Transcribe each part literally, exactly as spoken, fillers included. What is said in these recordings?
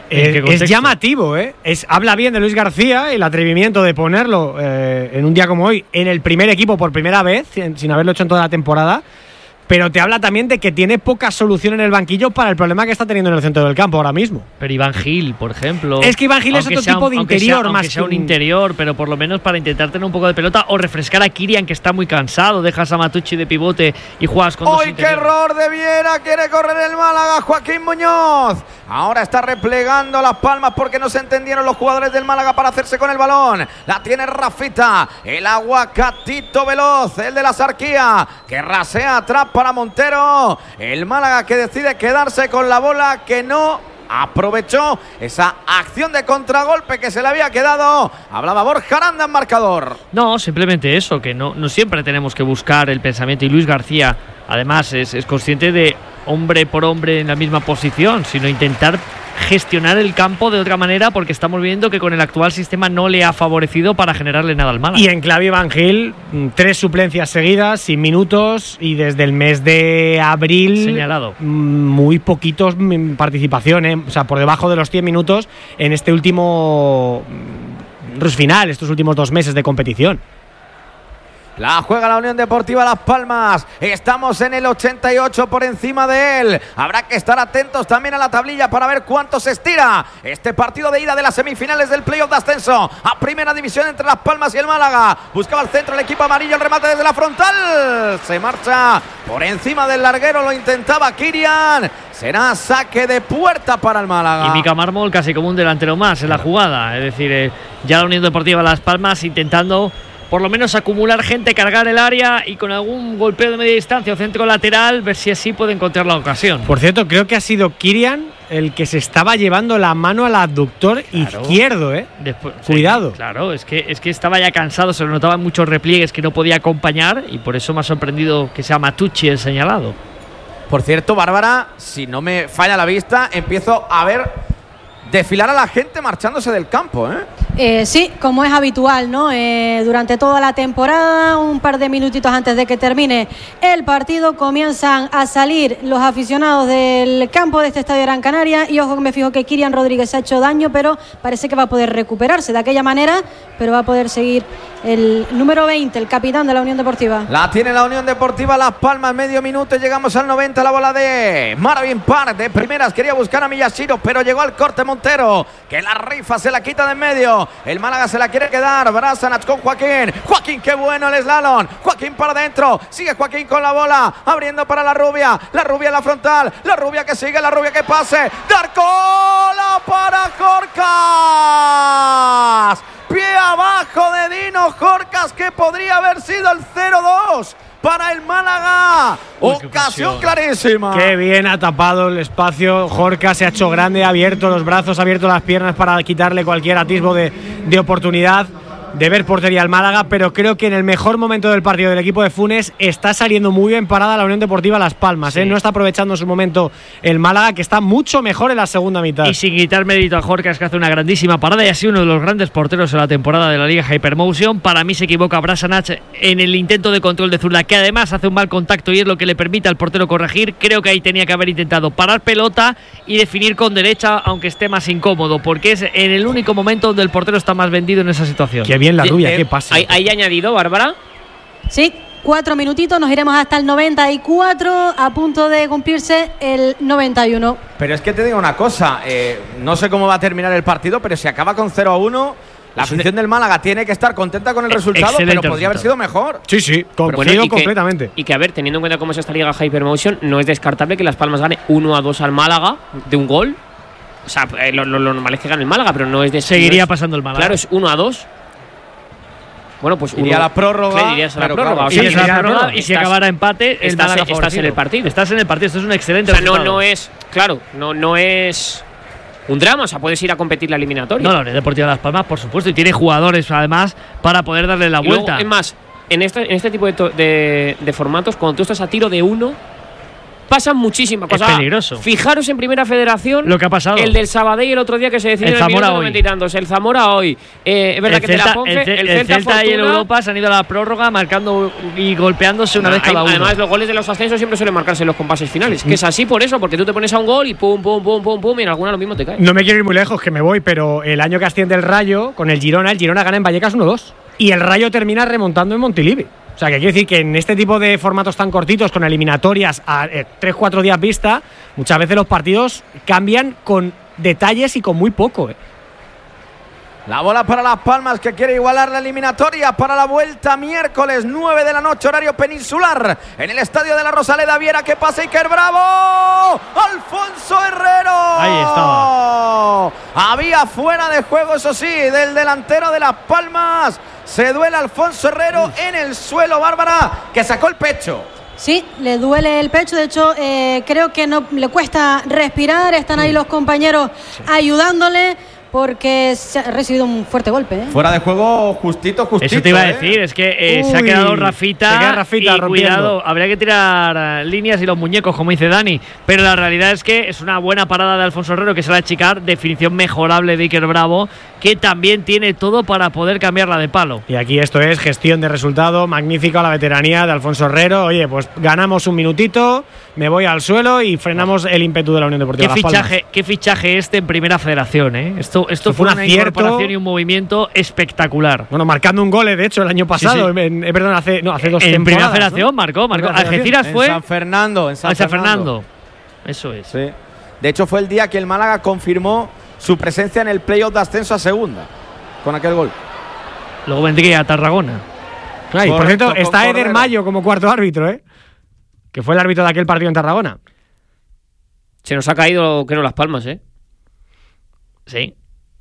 Eh, es llamativo, ¿eh? Es, habla bien de Luis García, el atrevimiento de ponerlo eh, en un día como hoy en el primer equipo por primera vez, sin, sin haberlo hecho en toda la temporada. Pero te habla también de que tiene poca solución en el banquillo para el problema que está teniendo en el centro del campo ahora mismo. Pero Iván Gil, por ejemplo. Es que Iván Gil es otro tipo de interior, sea, más que sea un interior, pero por lo menos para intentar tener un poco de pelota o refrescar a Kirian, que está muy cansado. Dejas a Matucci de pivote y juegas con dos ¡Uy, qué error de Viera! Quiere correr el Málaga, Joaquín Muñoz. Ahora está replegando Las Palmas porque no se entendieron los jugadores del Málaga para hacerse con el balón. La tiene Rafita, el aguacatito veloz, el de la Sarquía, que rasea atrás para Montero. El Málaga que decide quedarse con la bola, que no aprovechó esa acción de contragolpe que se le había quedado. Hablaba Borja Aranda en marcador. No, simplemente eso, que no, no siempre tenemos que buscar el pensamiento. Y Luis García, además, es, es consciente de hombre por hombre en la misma posición, sino intentar gestionar el campo de otra manera, porque estamos viendo que con el actual sistema no le ha favorecido para generarle nada al Málaga. Y en clave Iván Gil, tres suplencias seguidas, sin minutos, y desde el mes de abril señalado. Muy poquitos participación, ¿eh? O sea, por debajo de los cien minutos en este último final, estos últimos dos meses de competición. La juega la Unión Deportiva Las Palmas. Estamos en el ochenta y ocho por encima de él. Habrá que estar atentos también a la tablilla para ver cuánto se estira este partido de ida de las semifinales del playoff de ascenso a primera división entre Las Palmas y el Málaga. Buscaba el centro el equipo amarillo, el remate desde la frontal. Se marcha por encima del larguero, lo intentaba Kirian. Será saque de puerta para el Málaga. Y Mica Mármol casi como un delantero más en la jugada. Es decir, eh, ya la Unión Deportiva Las Palmas intentando por lo menos acumular gente, cargar el área y con algún golpeo de media distancia o centro lateral, ver si así puede encontrar la ocasión. Por cierto, creo que ha sido Kirian el que se estaba llevando la mano al abductor claro. izquierdo, ¿eh? Después, Cuidado. Sí, claro, es que, es que estaba ya cansado, se le notaban muchos repliegues que no podía acompañar y por eso me ha sorprendido que sea Matucci el señalado. Por cierto, Bárbara, si no me falla la vista, empiezo a ver desfilar a la gente marchándose del campo, ¿eh? Eh, sí, como es habitual, ¿no? Eh, durante toda la temporada, un par de minutitos antes de que termine el partido, comienzan a salir los aficionados del campo de este estadio de Gran Canaria. Y ojo que me fijo que Kirian Rodríguez ha hecho daño, pero parece que va a poder recuperarse de aquella manera, pero va a poder seguir el número veinte, el capitán de la Unión Deportiva. La tiene la Unión Deportiva Las Palmas, medio minuto, llegamos al noventa, la bola de Marvin Park, de primeras quería buscar a Miyashiro, pero llegó al corte Montero, que la rifa se la quita de en medio. El Málaga se la quiere quedar. Brasanac con Joaquín. Joaquín, qué bueno el slalom. Joaquín para adentro. Sigue Joaquín con la bola. Abriendo para la rubia. La rubia en la frontal. La rubia que sigue. La rubia que pase. Darcola para Jorcas. Pie abajo de Dino Jorcas, que podría haber sido el cero dos. Para el Málaga. Uy, ocasión clarísima. Qué bien ha tapado el espacio. Jorca se ha hecho grande, ha abierto los brazos, ha abierto las piernas para quitarle cualquier atisbo de, de oportunidad de ver portería al Málaga, pero creo que en el mejor momento del partido del equipo de Funes está saliendo muy bien parada la Unión Deportiva Las Palmas, sí. ¿eh? No está aprovechando su momento el Málaga, que está mucho mejor en la segunda mitad. Y sin quitar mérito a Jorcas, que hace una grandísima parada y ha sido uno de los grandes porteros en la temporada de la Liga Hypermotion. Para mí se equivoca Brasanac en el intento de control de zurda, que además hace un mal contacto y es lo que le permite al portero corregir. Creo que ahí tenía que haber intentado parar pelota y definir con derecha, aunque esté más incómodo, porque es en el único momento donde el portero está más vendido en esa situación. Qué bien la rubia, eh, qué pasa. ¿Hay, ¿Hay añadido, Bárbara? Sí, cuatro minutitos, nos iremos hasta el noventa y cuatro, a punto de cumplirse el noventa y uno. Pero es que te digo una cosa, eh, no sé cómo va a terminar el partido, pero si acaba con cero a uno, la afición del Málaga tiene que estar contenta con el resultado, pero podría haber sido mejor. Sí, sí, confío completamente. Que, y que, a ver, teniendo en cuenta cómo es esta Liga Hypermotion, no es descartable que Las Palmas gane uno a dos al Málaga de un gol. O sea, eh, lo, lo, lo normal es que gane el Málaga, pero no es de... Seguiría no es, pasando el Málaga. Claro, es uno a dos. Bueno, pues iría uno, a la prórroga. Sí, irías a la claro, prórroga. Claro. O sea, y, si la prórroga, y si acabara empate, el estás, Málaga estás en el partido. Estás en el partido, esto es un excelente o sea, no, resultado. no es, claro, no, no es un drama, o sea, puedes ir a competir la eliminatoria. No, la Unión Deportiva Las Palmas, por supuesto, y tiene jugadores además para poder darle la y vuelta. Luego, es más, en este, en este tipo de, to, de, de formatos, cuando tú estás a tiro de uno, pasan muchísimas Es cosas. peligroso. Fijaros en Primera Federación lo que ha pasado. El del Sabadell el otro día que se decidió El en el Zamora minuto hoy. noventa y tantos. El Zamora hoy. Eh, es verdad el que Celta, te la Ponce, el, el, el Celta, Celta y el Fortuna, Europa se han ido a la prórroga marcando y golpeándose una No, vez cada hay- uno. Además, los goles de los ascensos siempre suelen marcarse en los compases finales. Que es así por eso, porque tú te pones a un gol y pum, pum, pum, pum, pum, y en alguna lo mismo te cae. No me quiero ir muy lejos, que me voy, pero el año que asciende el Rayo con el Girona, el Girona gana en Vallecas uno dos. Y el Rayo termina remontando en Montilivi. O sea, que quiere decir que en este tipo de formatos tan cortitos, con eliminatorias a eh, tres cuatro días vista, muchas veces los partidos cambian con detalles y con muy poco. ¿eh? La bola para Las Palmas, que quiere igualar la eliminatoria para la vuelta miércoles nueve de la noche, horario peninsular, en el estadio de la Rosaleda. Viera que pasa Iker Bravo. Alfonso Herrero. Ahí estaba. Había fuera de juego, eso sí, del delantero de Las Palmas. Se duele Alfonso Herrero en el suelo, Bárbara, que sacó el pecho. Sí, le duele el pecho, de hecho eh, creo que no le cuesta respirar, están ahí los compañeros ayudándole porque se ha recibido un fuerte golpe. ¿eh? Fuera de juego justito, justito. Eso te iba a ¿eh? decir, es que eh, se ha Uy, quedado Rafita, se queda Rafita y rompiendo. cuidado, habría que tirar eh, líneas y los muñecos, como dice Dani, pero la realidad es que es una buena parada de Alfonso Herrero, que se la va a achicar, definición mejorable de Iker Bravo, que también tiene todo para poder cambiarla de palo. Y aquí esto es gestión de resultado, magnífica la veteranía de Alfonso Herrero. Oye, pues ganamos un minutito, me voy al suelo y frenamos el ímpetu de la Unión Deportiva ¿Qué Las Palmas. fichaje, qué fichaje este en Primera Federación? ¿eh? Esto, esto Esto fue fue un una acierto. incorporación y un movimiento espectacular. Bueno, marcando un gol, de hecho, el año pasado. Sí, sí. En, eh, perdón, hace, no, hace dos En temporadas. Primera Federación ¿no? marcó, marcó. Primera Federación. Algeciras En fue San Fernando, en San, a San Fernando. Fernando. Eso es. Sí. De hecho, fue el día que el Málaga confirmó su presencia en el playoff de ascenso a segunda, con aquel gol. Luego vendría a Tarragona. Ah, y por Correcto, cierto, con está Eder Cordero. Mayo como cuarto árbitro, ¿eh? Que fue el árbitro de aquel partido en Tarragona. Se nos ha caído, creo, Las Palmas, ¿eh? Sí.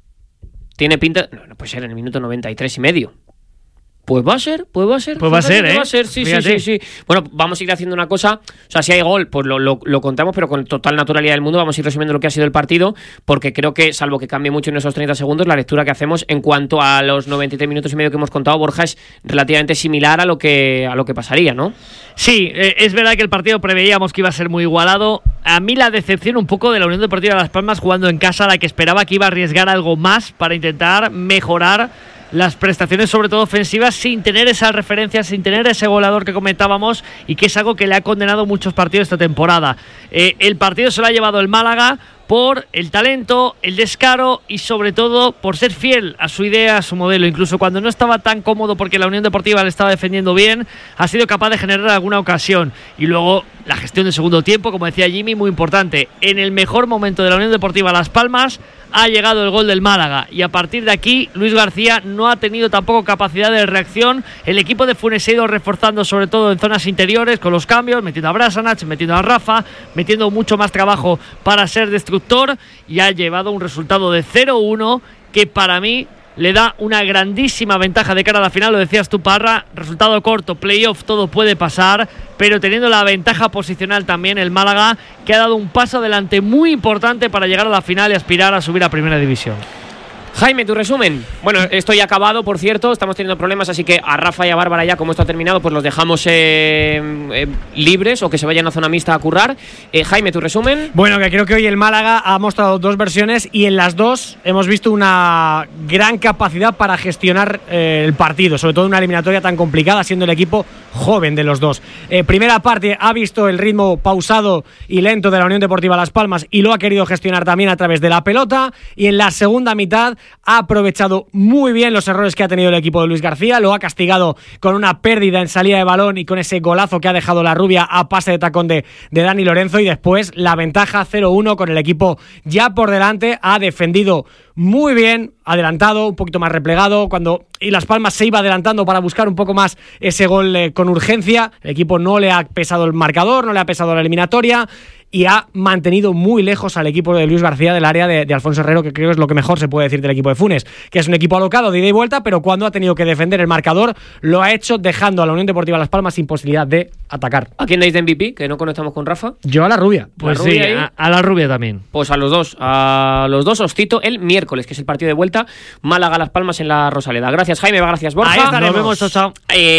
Tiene pinta. No, no puede ser en el minuto noventa y tres y medio. Pues va a ser, pues va a ser. Pues va a fíjate ser, que ¿eh? Va a ser, sí, sí, Fíjate. sí, sí. Bueno, vamos a ir haciendo una cosa. O sea, si hay gol, pues lo, lo, lo contamos, pero con total naturalidad del mundo. Vamos a ir resumiendo lo que ha sido el partido, porque creo que, salvo que cambie mucho en esos treinta segundos, la lectura que hacemos en cuanto a los noventa y tres minutos y medio que hemos contado, Borja, es relativamente similar a lo que, a lo que pasaría, ¿no? Sí, eh, es verdad que el partido preveíamos que iba a ser muy igualado. A mí la decepción un poco de la Unión Deportiva Las Palmas jugando en casa, la que esperaba que iba a arriesgar algo más para intentar mejorar las prestaciones, sobre todo ofensivas, sin tener esas referencias, sin tener ese goleador que comentábamos y que es algo que le ha condenado muchos partidos esta temporada. Eh, el partido se lo ha llevado el Málaga por el talento, el descaro y sobre todo por ser fiel a su idea, a su modelo. Incluso cuando no estaba tan cómodo porque la Unión Deportiva le estaba defendiendo bien, ha sido capaz de generar alguna ocasión. Y luego la gestión del segundo tiempo, como decía Jimmy, muy importante. En el mejor momento de la Unión Deportiva Las Palmas ha llegado el gol del Málaga y a partir de aquí Luis García no ha tenido tampoco capacidad de reacción. El equipo de Funes se ha ido reforzando sobre todo en zonas interiores con los cambios, metiendo a Brasanac, metiendo a Rafa, metiendo mucho más trabajo para ser destructor y ha llevado un resultado de cero uno que para mí le da una grandísima ventaja de cara a la final. Lo decías tú, Parra, resultado corto, playoff, todo puede pasar, pero teniendo la ventaja posicional también el Málaga, que ha dado un paso adelante muy importante para llegar a la final y aspirar a subir a Primera División. Jaime, tu resumen. Bueno, estoy acabado, por cierto, estamos teniendo problemas, así que a Rafa y a Bárbara ya, como esto ha terminado, pues los dejamos eh, eh, libres o que se vayan a zona mixta a currar. Eh, Jaime, tu resumen. Bueno, que creo que hoy el Málaga ha mostrado dos versiones y en las dos hemos visto una gran capacidad para gestionar eh, el partido, sobre todo en una eliminatoria tan complicada, siendo el equipo joven de los dos. Eh, primera parte ha visto el ritmo pausado y lento de la Unión Deportiva Las Palmas y lo ha querido gestionar también a través de la pelota, y en la segunda mitad ha aprovechado muy bien los errores que ha tenido el equipo de Luis García, lo ha castigado con una pérdida en salida de balón y con ese golazo que ha dejado la rubia a pase de tacón de, de Dani Lorenzo, y después la ventaja cero uno con el equipo ya por delante. Ha defendido muy bien, adelantado, un poquito más replegado, cuando y Las Palmas se iba adelantando para buscar un poco más ese gol eh, con urgencia. El equipo no le ha pesado el marcador, no le ha pesado la eliminatoria y ha mantenido muy lejos al equipo de Luis García del área de, de Alfonso Herrero, que creo que es lo que mejor se puede decir del equipo de Funes, que es un equipo alocado de ida y vuelta, pero cuando ha tenido que defender el marcador lo ha hecho dejando a la Unión Deportiva Las Palmas sin posibilidad de atacar. ¿A quién dais de M V P? Que no conectamos con Rafa. Yo a la rubia. Pues La sí, rubia ahí. a, a la rubia también. Pues a los dos, a los dos os cito el miércoles, que es el partido de vuelta, Málaga-Las Palmas en la Rosaleda. Gracias, Jaime, gracias, Borja. Ahí estaremos. Nos vemos, chao, chao. Eh,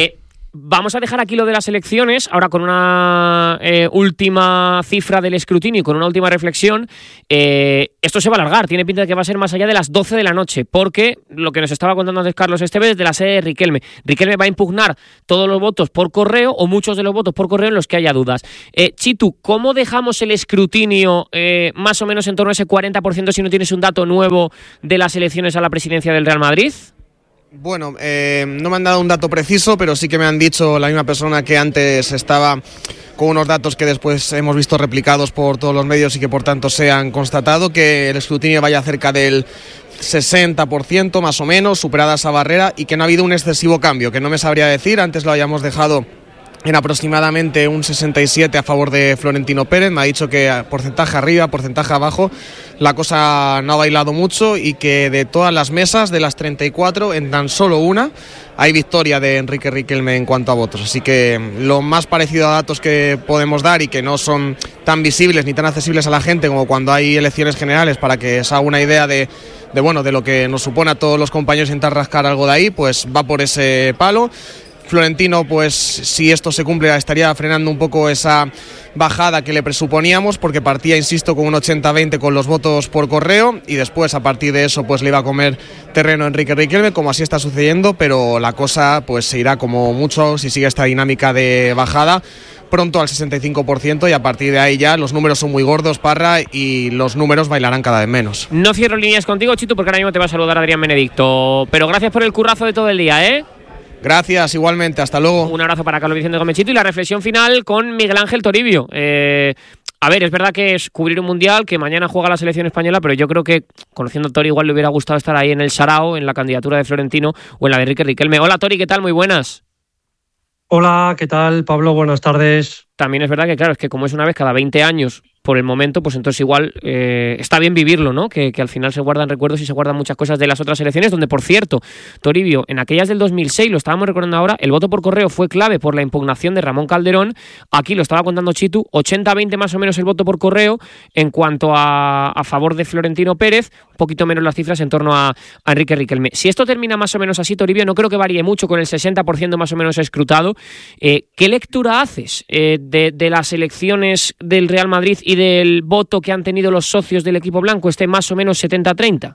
Vamos a dejar aquí lo de las elecciones, ahora con una eh, última cifra del escrutinio y con una última reflexión. Eh, esto se va a alargar, tiene pinta de que va a ser más allá de las doce de la noche, porque lo que nos estaba contando antes Carlos Esteves de la sede de Riquelme. Riquelme va a impugnar todos los votos por correo o muchos de los votos por correo en los que haya dudas. Eh, Chitu, ¿cómo dejamos el escrutinio eh, más o menos en torno a ese cuarenta por ciento si no tienes un dato nuevo de las elecciones a la presidencia del Real Madrid? Bueno, eh, no me han dado un dato preciso, pero sí que me han dicho la misma persona que antes estaba con unos datos que después hemos visto replicados por todos los medios y que por tanto se han constatado, que el escrutinio vaya cerca del sesenta por ciento más o menos, superada esa barrera, y que no ha habido un excesivo cambio, que no me sabría decir. Antes lo habíamos dejado en aproximadamente un sesenta y siete a favor de Florentino Pérez. Me ha dicho que porcentaje arriba, porcentaje abajo, la cosa no ha bailado mucho, y que de todas las mesas, de las treinta y cuatro, en tan solo una hay victoria de Enrique Riquelme en cuanto a votos. Así que lo más parecido a datos que podemos dar, y que no son tan visibles ni tan accesibles a la gente como cuando hay elecciones generales, para que se haga una idea de, de, bueno, de lo que nos supone a todos los compañeros intentar rascar algo de ahí, pues va por ese palo. Florentino, pues si esto se cumple, estaría frenando un poco esa bajada que le presuponíamos, porque partía, insisto, con un ochenta veinte con los votos por correo, y después a partir de eso pues le iba a comer terreno a Enrique Riquelme, como así está sucediendo, pero la cosa pues se irá como mucho, si sigue esta dinámica de bajada, pronto al sesenta y cinco por ciento, y a partir de ahí ya los números son muy gordos, Parra, y los números bailarán cada vez menos. No cierro líneas contigo, Chitu, porque ahora mismo te va a saludar Adrián Benedicto, pero gracias por el currazo de todo el día, ¿eh? Gracias, igualmente, hasta luego. Un abrazo para Carlos Vicente Gómez Chito, y la reflexión final con Miguel Ángel Toribio. Eh, a ver, es verdad que es cubrir un mundial, que mañana juega la selección española, pero yo creo que, conociendo a Tori, igual le hubiera gustado estar ahí en el Sarao, en la candidatura de Florentino o en la de Enrique Riquelme. Hola Tori, ¿qué tal? Muy buenas. Hola, ¿qué tal, Pablo? Buenas tardes. También es verdad que, claro, es que como es una vez cada veinte años por el momento, pues entonces igual eh, está bien vivirlo, ¿no? Que, que al final se guardan recuerdos y se guardan muchas cosas de las otras elecciones, donde, por cierto, Toribio, en aquellas del dos mil seis, lo estábamos recordando ahora, el voto por correo fue clave por la impugnación de Ramón Calderón. Aquí lo estaba contando Chitu, ochenta veinte más o menos el voto por correo en cuanto a, a favor de Florentino Pérez, un poquito menos las cifras en torno a, a Enrique Riquelme. Si esto termina más o menos así, Toribio, no creo que varíe mucho con el sesenta por ciento más o menos escrutado. Eh, ¿Qué lectura haces eh, de, de las elecciones del Real Madrid y del voto que han tenido los socios del equipo blanco, este más o menos setenta treinta?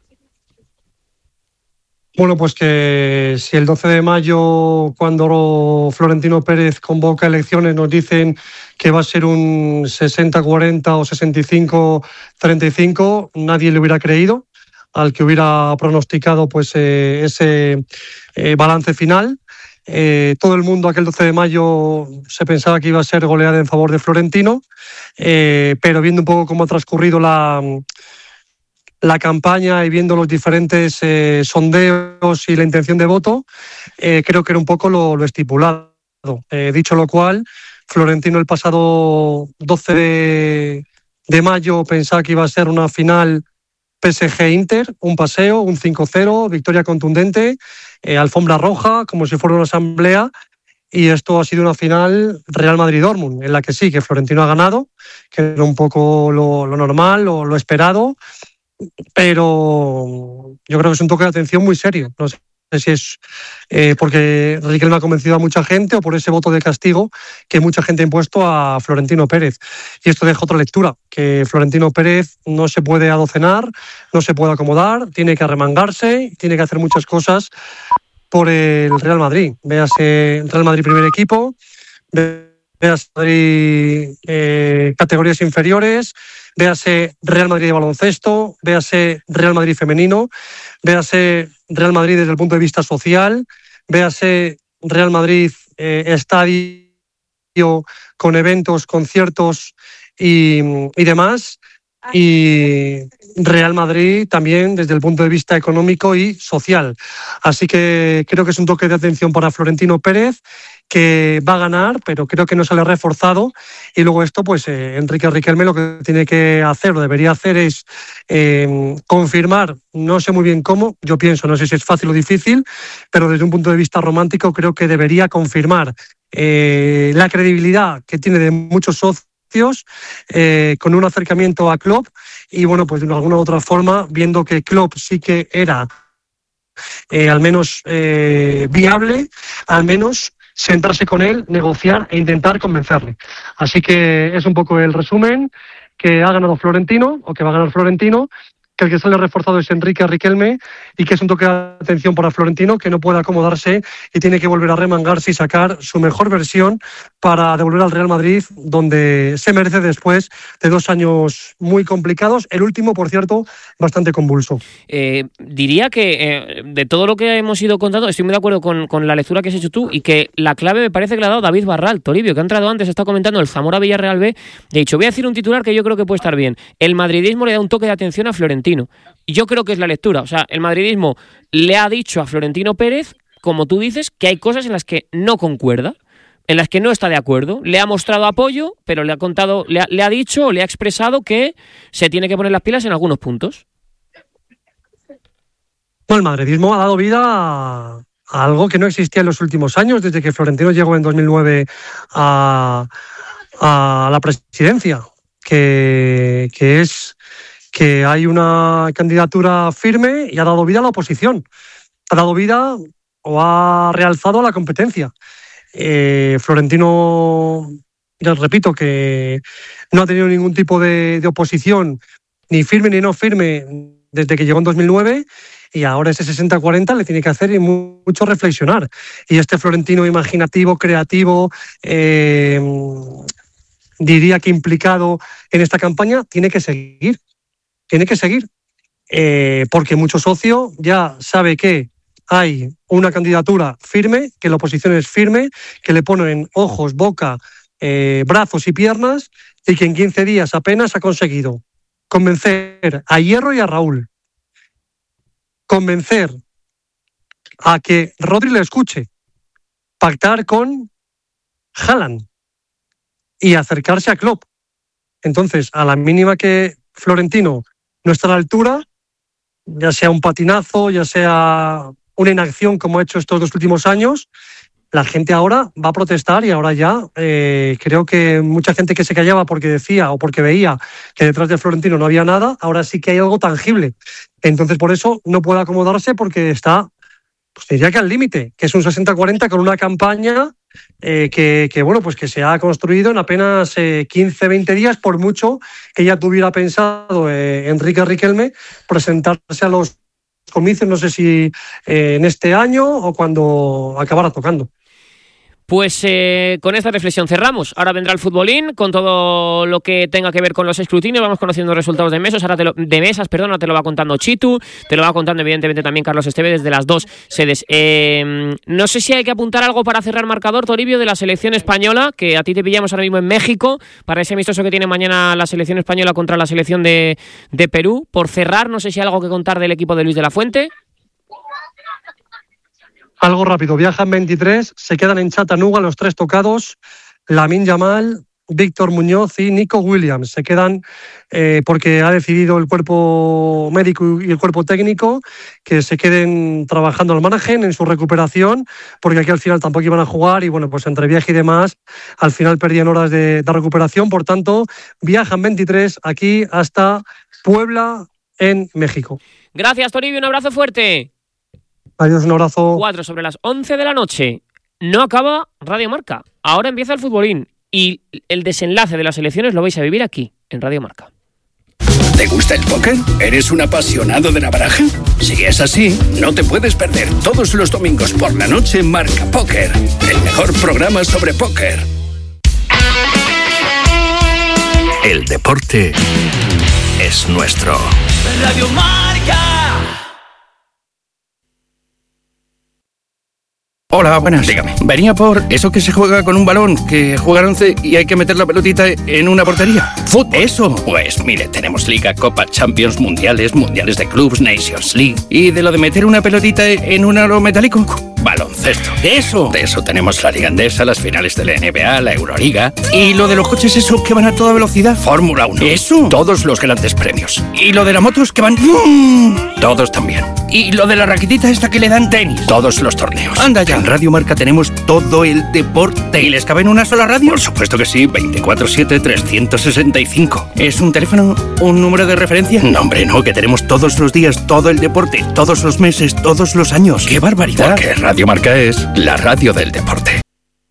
Bueno, pues que si el doce de mayo, cuando Florentino Pérez convoca elecciones, nos dicen que va a ser un sesenta cuarenta o sesenta y cinco treinta y cinco, nadie le hubiera creído al que hubiera pronosticado pues eh, ese eh, balance final. Eh, todo el mundo aquel doce de mayo se pensaba que iba a ser goleada en favor de Florentino, eh, pero viendo un poco cómo ha transcurrido la, la campaña y viendo los diferentes eh, sondeos y la intención de voto, eh, creo que era un poco lo, lo estipulado. Eh, dicho lo cual, Florentino el pasado doce de, de mayo pensaba que iba a ser una final P S G-Inter, un paseo, un cinco cero, victoria contundente, eh, alfombra roja, como si fuera una asamblea, y esto ha sido una final Real Madrid-Dortmund, en la que sí, que Florentino ha ganado, que era un poco lo, lo normal, lo, lo esperado, pero yo creo que es un toque de atención muy serio. No sé si es eh, porque Riquelme ha convencido a mucha gente o por ese voto de castigo que mucha gente ha impuesto a Florentino Pérez. Y esto deja otra lectura, que Florentino Pérez no se puede adocenar, no se puede acomodar, tiene que arremangarse, tiene que hacer muchas cosas por el Real Madrid. Véase Real Madrid primer equipo, véase Madrid eh, categorías inferiores, véase Real Madrid de baloncesto, véase Real Madrid femenino, véase Real Madrid desde el punto de vista social, véase Real Madrid eh, estadio con eventos, conciertos y, y demás, y Real Madrid también desde el punto de vista económico y social. Así que creo que es un toque de atención para Florentino Pérez, que va a ganar, pero creo que no sale reforzado. Y luego esto, pues eh, Enrique Riquelme lo que tiene que hacer, o debería hacer, es eh, confirmar, no sé muy bien cómo, yo pienso, no sé si es fácil o difícil, pero desde un punto de vista romántico creo que debería confirmar eh, la credibilidad que tiene de muchos socios, eh, con un acercamiento a Klopp, y bueno, pues de alguna u otra forma, viendo que Klopp sí que era eh, al menos eh, viable, al menos sentarse con él, negociar e intentar convencerle. Así que es un poco el resumen, que ha ganado Florentino, o que va a ganar Florentino, que el que sale reforzado es Enrique Riquelme y que es un toque de atención para Florentino, que no puede acomodarse y tiene que volver a remangarse y sacar su mejor versión para devolver al Real Madrid donde se merece después de dos años muy complicados, el último, por cierto, bastante convulso. Eh, diría que eh, de todo lo que hemos ido contando, estoy muy de acuerdo con, con la lectura que has hecho tú, y que la clave me parece que la ha dado David Barral, Toribio, que ha entrado antes, está comentando el Zamora Villarreal B, y ha dicho, voy a decir un titular que yo creo que puede estar bien. El madridismo le da un toque de atención a Florentino. Y yo creo que es la lectura. O sea, el madridismo le ha dicho a Florentino Pérez, como tú dices, que hay cosas en las que no concuerda, en las que no está de acuerdo. Le ha mostrado apoyo, pero le ha contado, le ha, le ha dicho o le ha expresado que se tiene que poner las pilas en algunos puntos. Bueno, el madridismo ha dado vida a, a algo que no existía en los últimos años, desde que Florentino llegó en dos mil nueve a, a la presidencia, que, que es que hay una candidatura firme y ha dado vida a la oposición. Ha dado vida o ha realzado a la competencia. Eh, Florentino, ya os repito, que no ha tenido ningún tipo de, de oposición, ni firme ni no firme, desde que llegó en dos mil nueve, y ahora ese sesenta cuarenta le tiene que hacer y mucho reflexionar. Y este Florentino imaginativo, creativo, eh, diría que implicado en esta campaña, tiene que seguir. Tiene que seguir, eh, porque mucho socio ya sabe que hay una candidatura firme, que la oposición es firme, que le ponen ojos, boca, eh, brazos y piernas, y que en quince días apenas ha conseguido convencer a Hierro y a Raúl, convencer a que Rodri le escuche, pactar con Haaland y acercarse a Klopp. Entonces, a la mínima que Florentino no está a la altura, ya sea un patinazo, ya sea una inacción como ha hecho estos dos últimos años, la gente ahora va a protestar y ahora ya eh, creo que mucha gente que se callaba porque decía o porque veía que detrás de Florentino no había nada, ahora sí que hay algo tangible. Entonces por eso no puede acomodarse, porque está, pues diría que al límite, que es un sesenta cuarenta con una campaña Eh, que, que bueno, pues que se ha construido en apenas eh, quince veinte días, por mucho que ya tuviera pensado eh, Enrique Riquelme presentarse a los comicios, no sé si eh, en este año o cuando acabara tocando. Pues eh, con esta reflexión cerramos. Ahora vendrá el futbolín con todo lo que tenga que ver con los escrutinios. Vamos conociendo resultados de mesas. Ahora te lo, de mesas, perdón, ahora te lo va contando Chitu, te lo va contando evidentemente también Carlos Esteve desde las dos sedes. Eh, no sé si hay que apuntar algo para cerrar marcador, Toribio, de la selección española, que a ti te pillamos ahora mismo en México para ese amistoso que tiene mañana la selección española contra la selección de, de Perú. Por cerrar, no sé si hay algo que contar del equipo de Luis de la Fuente. Algo rápido, viajan veintitrés, se quedan en Chattanooga los tres tocados, Lamine Yamal, Víctor Muñoz y Nico Williams. Se quedan eh, porque ha decidido el cuerpo médico y el cuerpo técnico que se queden trabajando al margen en su recuperación, porque aquí al final tampoco iban a jugar y bueno, pues entre viaje y demás, al final perdían horas de, de recuperación. Por tanto, viajan veintitrés aquí hasta Puebla, en México. Gracias, Toribio, un abrazo fuerte. Adiós, un abrazo. Cuatro sobre las once de la noche. No acaba Radio Marca. Ahora empieza el futbolín. Y el desenlace de las elecciones lo vais a vivir aquí, en Radio Marca. ¿Te gusta el póker? ¿Eres un apasionado de la baraja? Si es así, no te puedes perder todos los domingos por la noche Marca Póker, el mejor programa sobre póker. El deporte es nuestro. Radio Marca. Hola, buenas. Dígame. Venía por eso que se juega con un balón, que juegan once y hay que meter la pelotita en una portería. ¿Fútbol? Eso. Pues mire, tenemos Liga, Copa, Champions, Mundiales, Mundiales de Clubs, Nations League. ¿Y de lo de meter una pelotita en un aro metálico? Baloncesto. ¿De eso? De eso tenemos la Liga Endesa, las finales de la N B A, la Euroliga. ¿Y lo de los coches eso que van a toda velocidad? Fórmula uno. ¿Eso? Todos los grandes premios. ¿Y lo de las motos que van? ¡Mmm! Todos también. ¿Y lo de la raquetita esta que le dan tenis? Todos los torneos. Anda ya. En Radio Marca tenemos todo el deporte. ¿Y les cabe en una sola radio? Por supuesto que sí, veinticuatro siete, trescientos sesenta y cinco. ¿Es un teléfono, un número de referencia? No, hombre, no, que tenemos todos los días todo el deporte, todos los meses, todos los años. ¡Qué barbaridad! Porque Radio Marca es la radio del deporte.